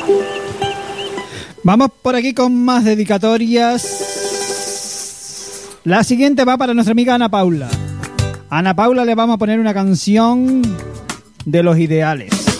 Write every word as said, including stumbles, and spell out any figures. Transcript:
Vamos por aquí con más dedicatorias. La siguiente va para nuestra amiga Ana Paula. A Ana Paula le vamos a poner una canción de Los Ideales.